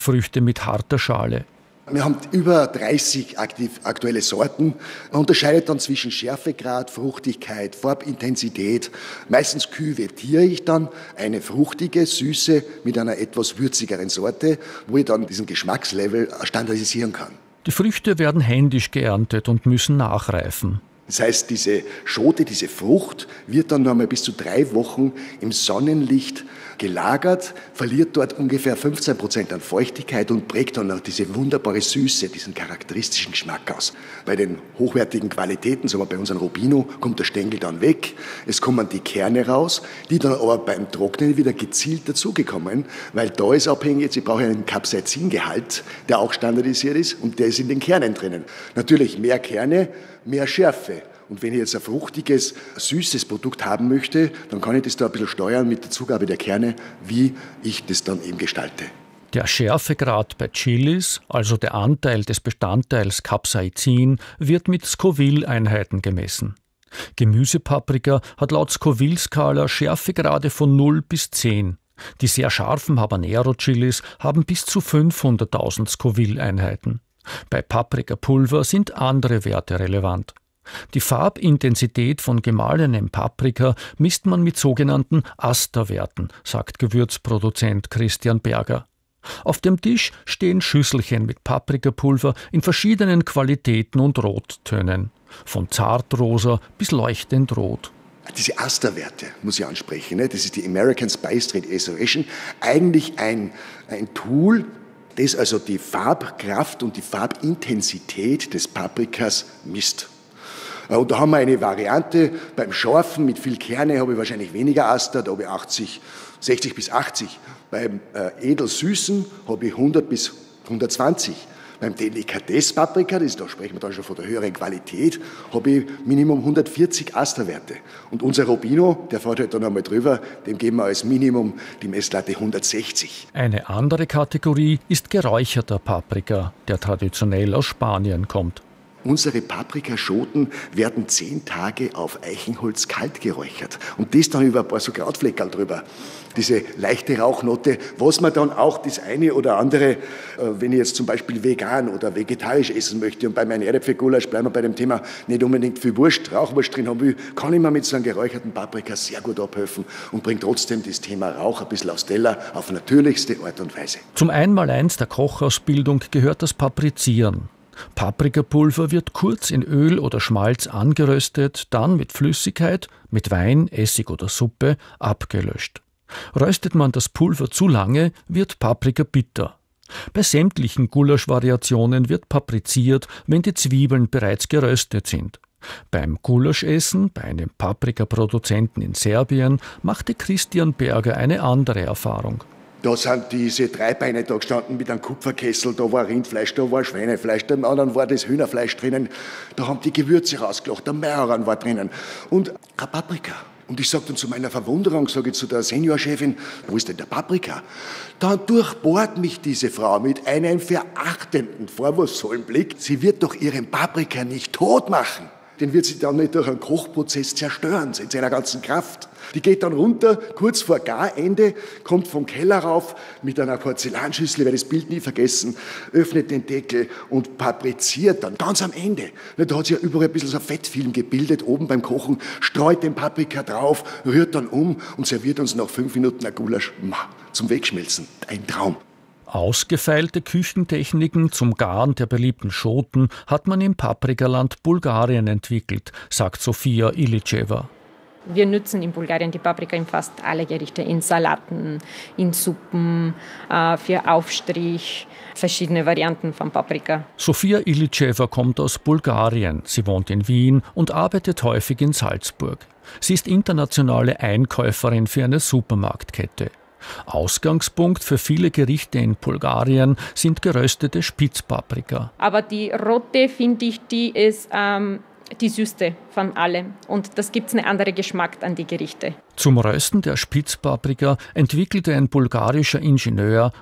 Früchte mit harter Schale. Wir haben über 30 aktuelle Sorten. Man unterscheidet dann zwischen Schärfegrad, Fruchtigkeit, Farbintensität. Meistens küvettiere ich dann eine fruchtige, süße mit einer etwas würzigeren Sorte, wo ich dann diesen Geschmackslevel standardisieren kann. Die Früchte werden händisch geerntet und müssen nachreifen. Das heißt, diese Schote, diese Frucht wird dann noch einmal bis zu 3 Wochen im Sonnenlicht gelagert, verliert dort ungefähr 15% an Feuchtigkeit und prägt dann auch diese wunderbare Süße, diesen charakteristischen Geschmack aus. Bei den hochwertigen Qualitäten, sagen wir bei unserem Rubino, kommt der Stängel dann weg, es kommen die Kerne raus, die dann aber beim Trocknen wieder gezielt dazugekommen, weil da ist abhängig, jetzt ich brauche einen Capsaicingehalt, der auch standardisiert ist und der ist in den Kernen drinnen. Natürlich mehr Kerne, mehr Schärfe. Und wenn ich jetzt ein fruchtiges, süßes Produkt haben möchte, dann kann ich das da ein bisschen steuern mit der Zugabe der Kerne, wie ich das dann eben gestalte. Der Schärfegrad bei Chilis, also der Anteil des Bestandteils Capsaicin, wird mit Scoville-Einheiten gemessen. Gemüsepaprika hat laut Scoville-Skala Schärfegrade von 0 bis 10. Die sehr scharfen Habanero-Chilis haben bis zu 500.000 Scoville-Einheiten. Bei Paprikapulver sind andere Werte relevant. Die Farbintensität von gemahlenem Paprika misst man mit sogenannten Asterwerten, sagt Gewürzproduzent Christian Berger. Auf dem Tisch stehen Schüsselchen mit Paprikapulver in verschiedenen Qualitäten und Rottönen, von zartrosa bis leuchtend rot. Diese Asterwerte muss ich ansprechen. Das ist die American Spice Trade Association. Eigentlich ein Tool, das also die Farbkraft und die Farbintensität des Paprikas misst. Und da haben wir eine Variante, beim Scharfen mit viel Kerne habe ich wahrscheinlich weniger Aster, da habe ich 60 bis 80. Beim Edelsüßen habe ich 100 bis 120. Beim Delikatesse-Paprika, da sprechen wir dann schon von der höheren Qualität, habe ich Minimum 140 Asterwerte. Und unser Rubino, der fährt halt dann einmal drüber, dem geben wir als Minimum die Messlatte 160. Eine andere Kategorie ist geräucherter Paprika, der traditionell aus Spanien kommt. Unsere Paprikaschoten werden 10 Tage auf Eichenholz kalt geräuchert. Und das dann über ein paar so Krautfleckerl drüber. Diese leichte Rauchnote, was man dann auch das eine oder andere, wenn ich jetzt zum Beispiel vegan oder vegetarisch essen möchte und bei meinem Erdäpfelgulasch bleiben wir bei dem Thema nicht unbedingt viel Rauchwurst drin haben will, kann ich mir mit so einem geräucherten Paprika sehr gut abhelfen und bringe trotzdem das Thema Rauch ein bisschen aufs Teller auf natürlichste Art und Weise. Zum Einmaleins der Kochausbildung gehört das Paprizieren. Paprikapulver wird kurz in Öl oder Schmalz angeröstet, dann mit Flüssigkeit, mit Wein, Essig oder Suppe abgelöscht. Röstet man das Pulver zu lange, wird Paprika bitter. Bei sämtlichen Gulasch-Variationen wird papriziert, wenn die Zwiebeln bereits geröstet sind. Beim Gulaschessen, bei einem Paprikaproduzenten in Serbien, machte Christian Berger eine andere Erfahrung. Da sind diese 3 Beine da gestanden mit einem Kupferkessel, da war Rindfleisch, da war Schweinefleisch, beim anderen war das Hühnerfleisch drinnen, da haben die Gewürze rausgelacht, der Majoran war drinnen und eine Paprika. Und ich sage dann zu meiner Verwunderung, sage ich zu der Seniorchefin, wo ist denn der Paprika? Dann durchbohrt mich diese Frau mit einem verachtenden, vorwurfsvollen Blick. Sie wird doch ihren Paprika nicht tot machen. Den wird sie dann nicht durch einen Kochprozess zerstören, in seiner ganzen Kraft. Die geht dann runter, kurz vor Garende, kommt vom Keller rauf mit einer Porzellanschüssel, ich werde das Bild nie vergessen, öffnet den Deckel und papriziert dann ganz am Ende. Da hat sich ja überall ein bisschen so ein Fettfilm gebildet, oben beim Kochen, streut den Paprika drauf, rührt dann um und serviert uns nach 5 Minuten ein Gulasch zum Wegschmelzen. Ein Traum. Ausgefeilte Küchentechniken zum Garen der beliebten Schoten hat man im Paprikaland Bulgarien entwickelt, sagt Sofia Iličeva. Wir nutzen in Bulgarien die Paprika in fast alle Gerichte, in Salaten, in Suppen, für Aufstrich, verschiedene Varianten von Paprika. Sofia Iličeva kommt aus Bulgarien. Sie wohnt in Wien und arbeitet häufig in Salzburg. Sie ist internationale Einkäuferin für eine Supermarktkette. Ausgangspunkt für viele Gerichte in Bulgarien sind geröstete Spitzpaprika. Aber die rote, finde ich, die ist die süßste von allen. Und das gibt einen anderen Geschmack an die Gerichte. Zum Rösten der Spitzpaprika entwickelte ein bulgarischer Ingenieur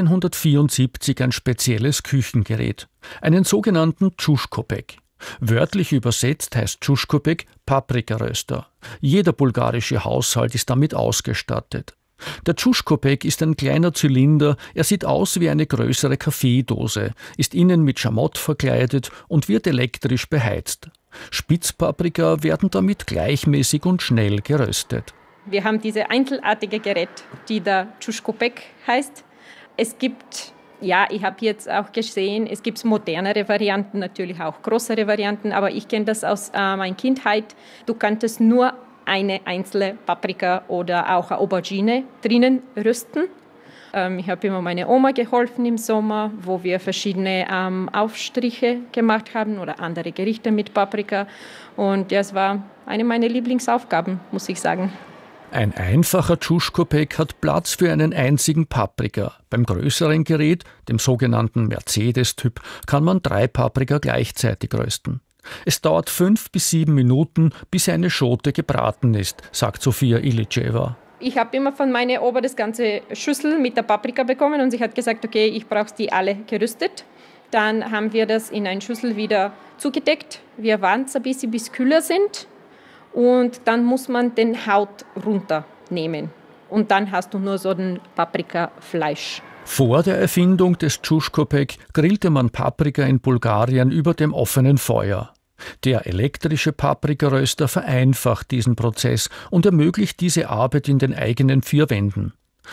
1974 ein spezielles Küchengerät, einen sogenannten Čuškopek. Wörtlich übersetzt heißt Čuškopek Paprikaröster. Jeder bulgarische Haushalt ist damit ausgestattet. Der Tschuschkopek ist ein kleiner Zylinder, er sieht aus wie eine größere Kaffeedose, ist innen mit Schamott verkleidet und wird elektrisch beheizt. Spitzpaprika werden damit gleichmäßig und schnell geröstet. Wir haben diese einzelartige Gerät, die der Tschuschkopek heißt. Es gibt, ich habe jetzt auch gesehen, es gibt modernere Varianten, natürlich auch größere Varianten, aber ich kenne das aus meiner Kindheit. Du kanntest nur eine einzelne Paprika oder auch eine Aubergine drinnen rösten. Ich habe immer meiner Oma geholfen im Sommer, wo wir verschiedene Aufstriche gemacht haben oder andere Gerichte mit Paprika. Und das war eine meiner Lieblingsaufgaben, muss ich sagen. Ein einfacher Tschuschkopek hat Platz für einen einzigen Paprika. Beim größeren Gerät, dem sogenannten Mercedes-Typ, kann man 3 Paprika gleichzeitig rösten. Es dauert 5 bis 7 Minuten, bis eine Schote gebraten ist, sagt Sofia Ilicheva. Ich habe immer von meiner Oma das ganze Schüssel mit der Paprika bekommen und sie hat gesagt, okay, ich brauche die alle geröstet. Dann haben wir das in eine Schüssel wieder zugedeckt. Wir warten es ein bisschen, bis kühler sind. Und dann muss man den Haut runternehmen. Und dann hast du nur so ein Paprikafleisch. Vor der Erfindung des Tschuschkopek grillte man Paprika in Bulgarien über dem offenen Feuer. Der elektrische Paprikaröster vereinfacht diesen Prozess und ermöglicht diese Arbeit in den eigenen 4 Wänden.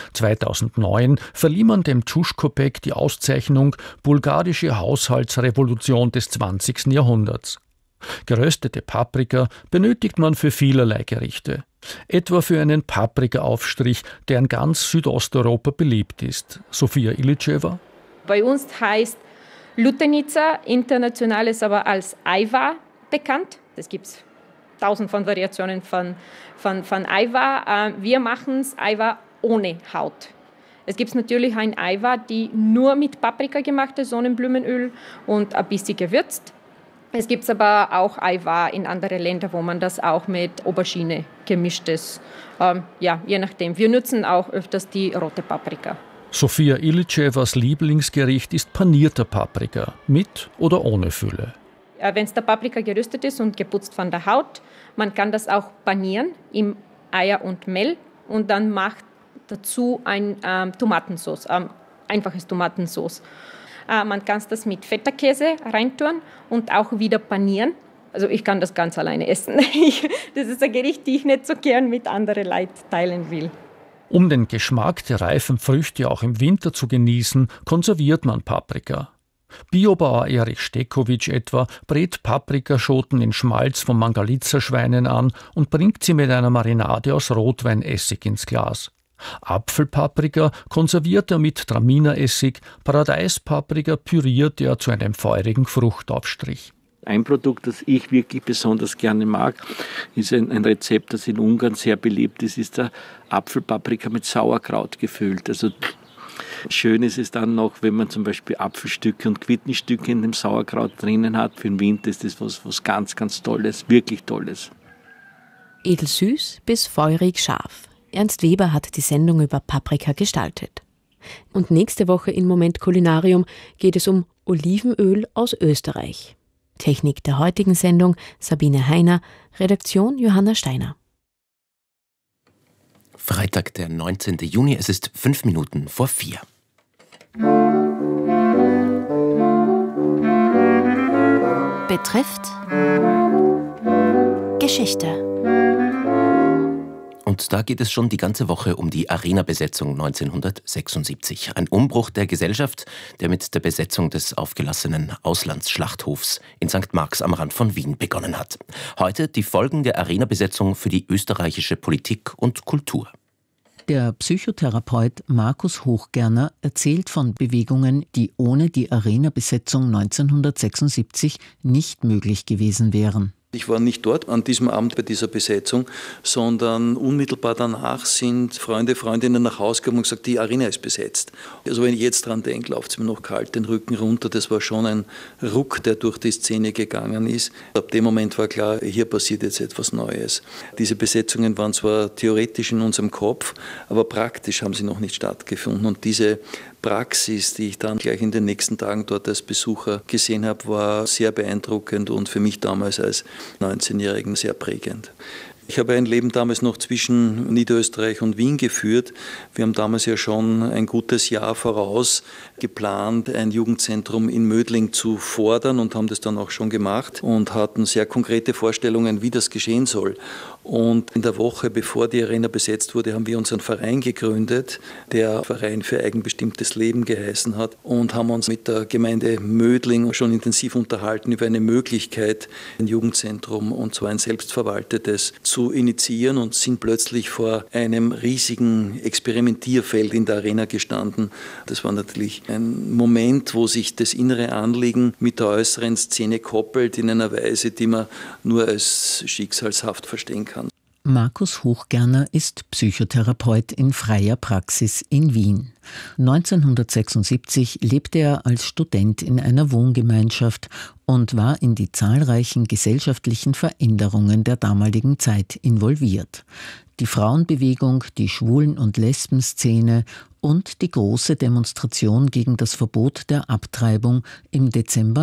2009 verlieh man dem Tschuschkopek die Auszeichnung Bulgarische Haushaltsrevolution des 20. Jahrhunderts. Geröstete Paprika benötigt man für vielerlei Gerichte. Etwa für einen Paprikaaufstrich, der in ganz Südosteuropa beliebt ist. Sofia Ilicheva. Bei uns heißt Lutenica, international ist aber als Ajvar bekannt. Es gibt 1000 von Variationen von Ajvar. Wir machen es Ajvar ohne Haut. Es gibt natürlich ein Ajvar, die nur mit Paprika gemacht ist, Sonnenblumenöl und ein bisschen gewürzt. Es gibt aber auch Ajvar in anderen Ländern, wo man das auch mit Aubergine gemischt ist. Je nachdem. Wir nutzen auch öfters die rote Paprika. Sofia Ilichevas Lieblingsgericht ist panierter Paprika, mit oder ohne Fülle. Wenn der Paprika geröstet ist und geputzt von der Haut, man kann das auch panieren im Eier und Mehl und dann macht dazu ein Tomatensauce, einfaches Tomatensauce. Man kann das mit Feta-Käse reintun und auch wieder panieren. Also ich kann das ganz alleine essen. Das ist ein Gericht, das ich nicht so gern mit anderen Leuten teilen will. Um den Geschmack der reifen Früchte auch im Winter zu genießen, konserviert man Paprika. Biobauer Erich Stekowitsch etwa brät Paprikaschoten in Schmalz von Mangalitsa-Schweinen an und bringt sie mit einer Marinade aus Rotweinessig ins Glas. Apfelpaprika konserviert er mit Traminaessig, Paradeispaprika püriert er zu einem feurigen Fruchtaufstrich. Ein Produkt, das ich wirklich besonders gerne mag, ist ein Rezept, das in Ungarn sehr beliebt ist der Apfelpaprika mit Sauerkraut gefüllt. Also schön ist es dann noch, wenn man zum Beispiel Apfelstücke und Quittenstücke in dem Sauerkraut drinnen hat. Für den Winter ist das was ganz, ganz Tolles, wirklich Tolles. Edelsüß bis feurig scharf. Ernst Weber hat die Sendung über Paprika gestaltet. Und nächste Woche in Moment Kulinarium geht es um Olivenöl aus Österreich. Technik der heutigen Sendung Sabine Heiner, Redaktion Johanna Steiner. Freitag, der 19. Juni, es ist 5 Minuten vor 4. Betrifft Geschichte. Und da geht es schon die ganze Woche um die Arena-Besetzung 1976. Ein Umbruch der Gesellschaft, der mit der Besetzung des aufgelassenen Auslandsschlachthofs in St. Marx am Rand von Wien begonnen hat. Heute die Folgen der Arena-Besetzung für die österreichische Politik und Kultur. Der Psychotherapeut Markus Hochgerner erzählt von Bewegungen, die ohne die Arena-Besetzung 1976 nicht möglich gewesen wären. Ich war nicht dort an diesem Abend bei dieser Besetzung, sondern unmittelbar danach sind Freundinnen nach Hause gekommen und gesagt, die Arena ist besetzt. Also wenn ich jetzt dran denke, läuft es mir noch kalt den Rücken runter. Das war schon ein Ruck, der durch die Szene gegangen ist. Ab dem Moment war klar, hier passiert jetzt etwas Neues. Diese Besetzungen waren zwar theoretisch in unserem Kopf, aber praktisch haben sie noch nicht stattgefunden. Und diese Praxis, die ich dann gleich in den nächsten Tagen dort als Besucher gesehen habe, war sehr beeindruckend und für mich damals als 19-Jährigen sehr prägend. Ich habe ein Leben damals noch zwischen Niederösterreich und Wien geführt. Wir haben damals ja schon ein gutes Jahr voraus geplant, ein Jugendzentrum in Mödling zu fordern und haben das dann auch schon gemacht und hatten sehr konkrete Vorstellungen, wie das geschehen soll. Und in der Woche, bevor die Arena besetzt wurde, haben wir unseren Verein gegründet, der Verein für eigenbestimmtes Leben geheißen hat, und haben uns mit der Gemeinde Mödling schon intensiv unterhalten über eine Möglichkeit, ein Jugendzentrum, und zwar ein selbstverwaltetes, zu initiieren, und sind plötzlich vor einem riesigen Experimentierfeld in der Arena gestanden. Das war natürlich ein Moment, wo sich das innere Anliegen mit der äußeren Szene koppelt in einer Weise, die man nur als schicksalshaft verstehen kann. Markus Hochgerner ist Psychotherapeut in freier Praxis in Wien. 1976 lebte er als Student in einer Wohngemeinschaft und war in die zahlreichen gesellschaftlichen Veränderungen der damaligen Zeit involviert. Die Frauenbewegung, die Schwulen- und Lesbenszene und die große Demonstration gegen das Verbot der Abtreibung im Dezember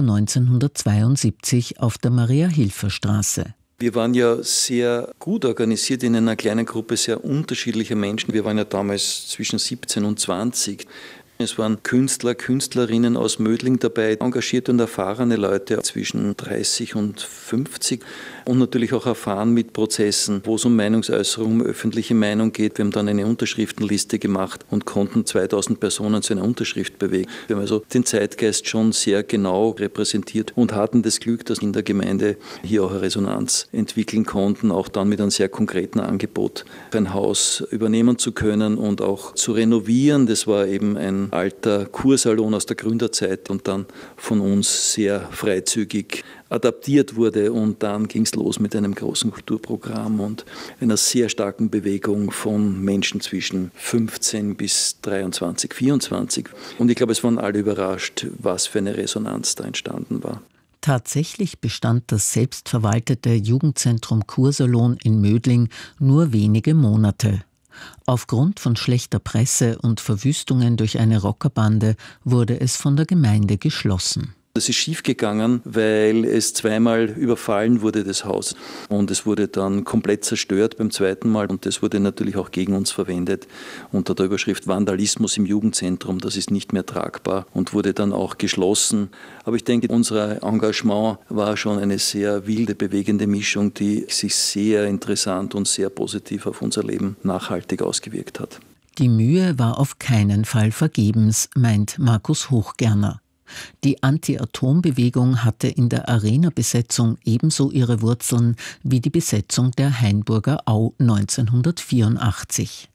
1972 auf der Maria-Hilfer-Straße. Wir waren ja sehr gut organisiert in einer kleinen Gruppe sehr unterschiedlicher Menschen. Wir waren ja damals zwischen 17 und 20. Es waren Künstler, Künstlerinnen aus Mödling dabei, engagierte und erfahrene Leute zwischen 30 und 50 und natürlich auch erfahren mit Prozessen, wo es um Meinungsäußerung, um öffentliche Meinung geht. Wir haben dann eine Unterschriftenliste gemacht und konnten 2000 Personen zu einer Unterschrift bewegen. Wir haben also den Zeitgeist schon sehr genau repräsentiert und hatten das Glück, dass in der Gemeinde hier auch eine Resonanz entwickeln konnten, auch dann mit einem sehr konkreten Angebot ein Haus übernehmen zu können und auch zu renovieren. Das war eben ein alter Kursalon aus der Gründerzeit und dann von uns sehr freizügig adaptiert wurde, und dann ging es los mit einem großen Kulturprogramm und einer sehr starken Bewegung von Menschen zwischen 15 bis 23, 24. Und ich glaube, es waren alle überrascht, was für eine Resonanz da entstanden war. Tatsächlich bestand das selbstverwaltete Jugendzentrum Kursalon in Mödling nur wenige Monate. Aufgrund von schlechter Presse und Verwüstungen durch eine Rockerbande wurde es von der Gemeinde geschlossen. Das ist schiefgegangen, weil es zweimal überfallen wurde, das Haus. Und es wurde dann komplett zerstört beim zweiten Mal. Und das wurde natürlich auch gegen uns verwendet unter der Überschrift Vandalismus im Jugendzentrum. Das ist nicht mehr tragbar und wurde dann auch geschlossen. Aber ich denke, unser Engagement war schon eine sehr wilde, bewegende Mischung, die sich sehr interessant und sehr positiv auf unser Leben nachhaltig ausgewirkt hat. Die Mühe war auf keinen Fall vergebens, meint Markus Hochgerner. Die Anti-Atom-Bewegung hatte in der Arena-Besetzung ebenso ihre Wurzeln wie die Besetzung der Hainburger Au 1984.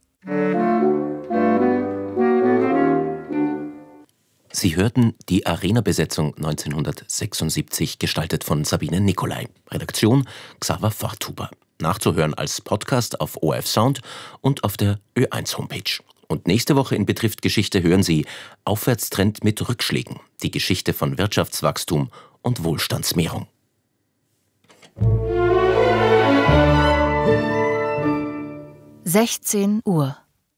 Sie hörten die Arena-Besetzung 1976, gestaltet von Sabine Nicolai. Redaktion Xaver Forthuber. Nachzuhören als Podcast auf ORF Sound und auf der Ö1-Homepage. Und nächste Woche in Betrifft Geschichte hören Sie Aufwärtstrend mit Rückschlägen. Die Geschichte von Wirtschaftswachstum und Wohlstandsmehrung. (16 Uhr)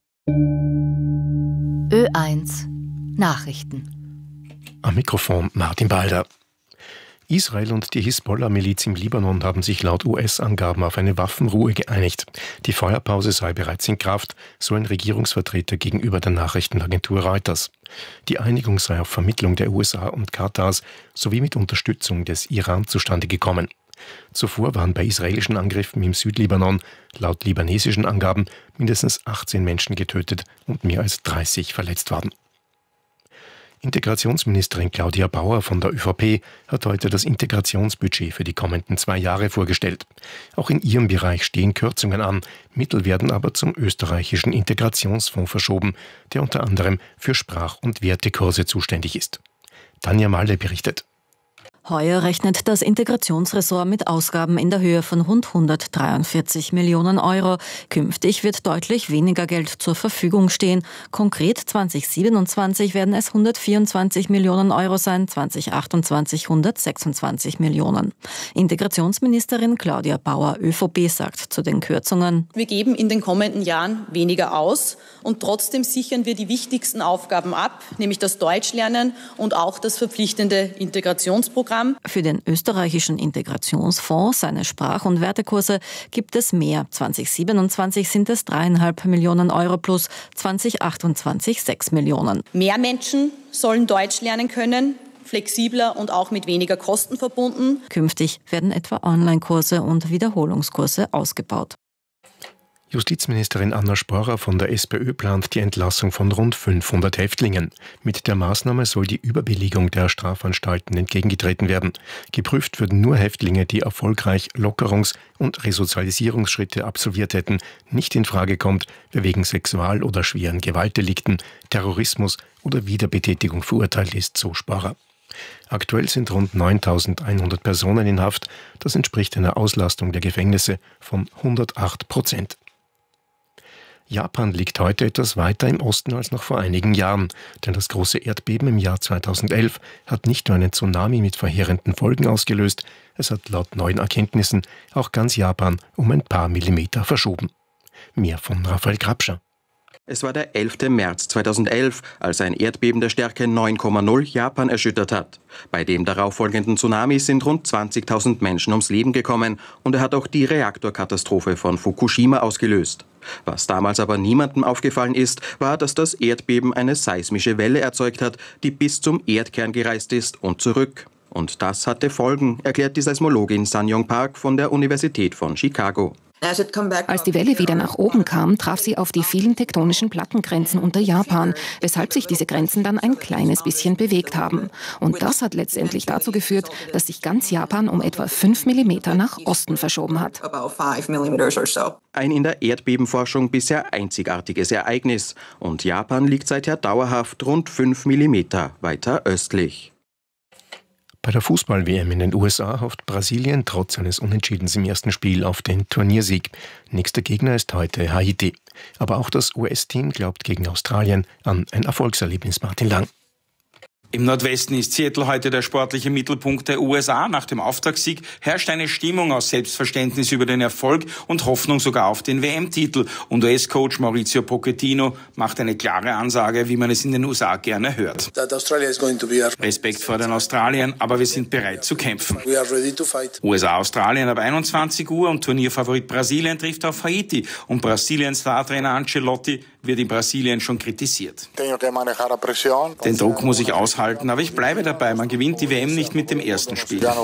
Ö1 Nachrichten. Am Mikrofon Martin Balder. Israel und die Hisbollah-Miliz im Libanon haben sich laut US-Angaben auf eine Waffenruhe geeinigt. Die Feuerpause sei bereits in Kraft, so ein Regierungsvertreter gegenüber der Nachrichtenagentur Reuters. Die Einigung sei auf Vermittlung der USA und Katars sowie mit Unterstützung des Iran zustande gekommen. Zuvor waren bei israelischen Angriffen im Südlibanon laut libanesischen Angaben mindestens 18 Menschen getötet und mehr als 30 verletzt worden. Integrationsministerin Claudia Bauer von der ÖVP hat heute das Integrationsbudget für die kommenden 2 Jahre vorgestellt. Auch in ihrem Bereich stehen Kürzungen an, Mittel werden aber zum österreichischen Integrationsfonds verschoben, der unter anderem für Sprach- und Wertekurse zuständig ist. Tanja Malle berichtet. Heuer rechnet das Integrationsressort mit Ausgaben in der Höhe von rund 143 Millionen Euro. Künftig wird deutlich weniger Geld zur Verfügung stehen. Konkret 2027 werden es 124 Millionen Euro sein, 2028 126 Millionen. Integrationsministerin Claudia Bauer, ÖVP, sagt zu den Kürzungen: Wir geben in den kommenden Jahren weniger aus und trotzdem sichern wir die wichtigsten Aufgaben ab, nämlich das Deutschlernen und auch das verpflichtende Integrationsprogramm. Programm. Für den österreichischen Integrationsfonds, seine Sprach- und Wertekurse, gibt es mehr. 2027 sind es 3,5 Millionen Euro plus 2028 6 Millionen. Mehr Menschen sollen Deutsch lernen können, flexibler und auch mit weniger Kosten verbunden. Künftig werden etwa Online-Kurse und Wiederholungskurse ausgebaut. Justizministerin Anna Sporer von der SPÖ plant die Entlassung von rund 500 Häftlingen. Mit der Maßnahme soll die Überbelegung der Strafanstalten entgegengetreten werden. Geprüft würden nur Häftlinge, die erfolgreich Lockerungs- und Resozialisierungsschritte absolviert hätten. Nicht in Frage kommt, wer wegen Sexual- oder schweren Gewaltdelikten, Terrorismus oder Wiederbetätigung verurteilt ist, so Sporer. Aktuell sind rund 9.100 Personen in Haft. Das entspricht einer Auslastung der Gefängnisse von 108%. Japan liegt heute etwas weiter im Osten als noch vor einigen Jahren, denn das große Erdbeben im Jahr 2011 hat nicht nur einen Tsunami mit verheerenden Folgen ausgelöst, es hat laut neuen Erkenntnissen auch ganz Japan um ein paar Millimeter verschoben. Mehr von Raphael Grabscher. Es war der 11. März 2011, als ein Erdbeben der Stärke 9,0 Japan erschüttert hat. Bei dem darauffolgenden Tsunami sind rund 20.000 Menschen ums Leben gekommen und er hat auch die Reaktorkatastrophe von Fukushima ausgelöst. Was damals aber niemandem aufgefallen ist, war, dass das Erdbeben eine seismische Welle erzeugt hat, die bis zum Erdkern gereist ist und zurück. Und das hatte Folgen, erklärt die Seismologin Sang-Yong Park von der Universität von Chicago. Als die Welle wieder nach oben kam, traf sie auf die vielen tektonischen Plattengrenzen unter Japan, weshalb sich diese Grenzen dann ein kleines bisschen bewegt haben. Und das hat letztendlich dazu geführt, dass sich ganz Japan um etwa 5 Millimeter nach Osten verschoben hat. Ein in der Erdbebenforschung bisher einzigartiges Ereignis. Und Japan liegt seither dauerhaft rund 5 Millimeter weiter östlich. Bei der Fußball-WM in den USA hofft Brasilien trotz eines Unentschiedens im ersten Spiel auf den Turniersieg. Nächster Gegner ist heute Haiti. Aber auch das US-Team glaubt gegen Australien an ein Erfolgserlebnis. Martin Lang. Im Nordwesten ist Seattle heute der sportliche Mittelpunkt der USA. Nach dem Auftaktsieg herrscht eine Stimmung aus Selbstverständnis über den Erfolg und Hoffnung sogar auf den WM-Titel. Und US-Coach Mauricio Pochettino macht eine klare Ansage, wie man es in den USA gerne hört. Respekt vor den Australiern, aber wir sind bereit zu kämpfen. USA-Australien ab 21 Uhr und Turnierfavorit Brasilien trifft auf Haiti. Und Brasiliens Startrainer Ancelotti wird in Brasilien schon kritisiert. Den Druck muss ich aushalten, aber ich bleibe dabei. Man gewinnt die WM nicht mit dem ersten Spiel. Ab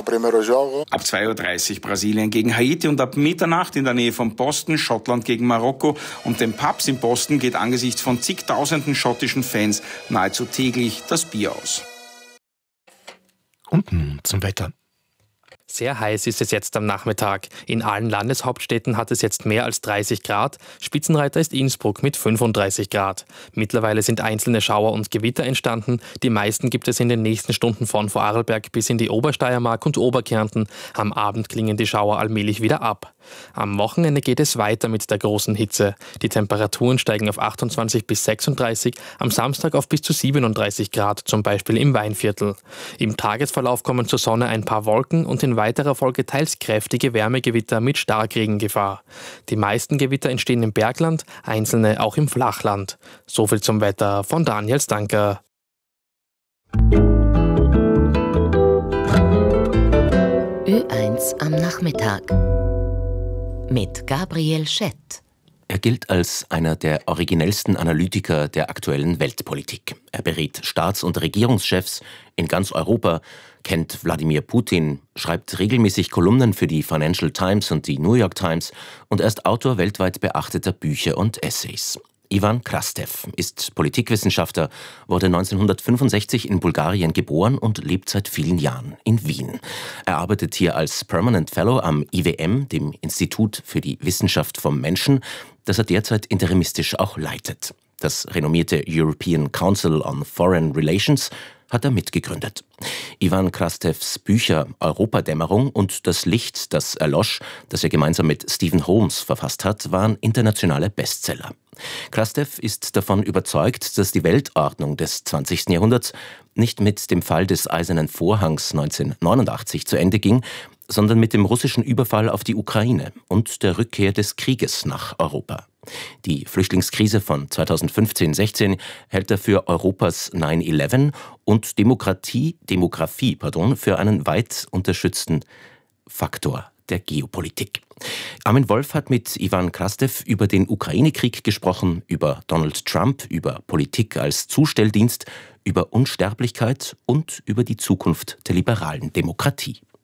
2:30 Uhr Brasilien gegen Haiti und ab Mitternacht in der Nähe von Boston Schottland gegen Marokko. Und den Pubs in Boston geht angesichts von zigtausenden schottischen Fans nahezu täglich das Bier aus. Und nun zum Wetter. Sehr heiß ist es jetzt am Nachmittag. In allen Landeshauptstädten hat es jetzt mehr als 30 Grad. Spitzenreiter ist Innsbruck mit 35 Grad. Mittlerweile sind einzelne Schauer und Gewitter entstanden. Die meisten gibt es in den nächsten Stunden von Vorarlberg bis in die Obersteiermark und Oberkärnten. Am Abend klingen die Schauer allmählich wieder ab. Am Wochenende geht es weiter mit der großen Hitze. Die Temperaturen steigen auf 28 bis 36, am Samstag auf bis zu 37 Grad, zum Beispiel im Weinviertel. Im Tagesverlauf kommen zur Sonne ein paar Wolken und in weiterer Folge teils kräftige Wärmegewitter mit Starkregengefahr. Die meisten Gewitter entstehen im Bergland, einzelne auch im Flachland. Soviel zum Wetter von Daniel Stanker. Ö1 am Nachmittag mit Gabriel Schett. Er gilt als einer der originellsten Analytiker der aktuellen Weltpolitik. Er berät Staats- und Regierungschefs in ganz Europa, kennt Wladimir Putin, schreibt regelmäßig Kolumnen für die Financial Times und die New York Times und er ist Autor weltweit beachteter Bücher und Essays. Ivan Krastev ist Politikwissenschaftler, wurde 1965 in Bulgarien geboren und lebt seit vielen Jahren in Wien. Er arbeitet hier als Permanent Fellow am IWM, dem Institut für die Wissenschaft vom Menschen, das er derzeit interimistisch auch leitet. Das renommierte European Council on Foreign Relations hat er mitgegründet. Ivan Krastevs Bücher Europadämmerung und Das Licht, das erlosch, das er gemeinsam mit Stephen Holmes verfasst hat, waren internationale Bestseller. Krastev ist davon überzeugt, dass die Weltordnung des 20. Jahrhunderts nicht mit dem Fall des Eisernen Vorhangs 1989 zu Ende ging, sondern mit dem russischen Überfall auf die Ukraine und der Rückkehr des Krieges nach Europa. Die Flüchtlingskrise von 2015-16 hält er für Europas 9/11 und Demografie für einen weit unterschätzten Faktor der Geopolitik. Armin Wolf hat mit Ivan Krastev über den Ukraine-Krieg gesprochen, über Donald Trump, über Politik als Zustelldienst, über Unsterblichkeit und über die Zukunft der liberalen Demokratie.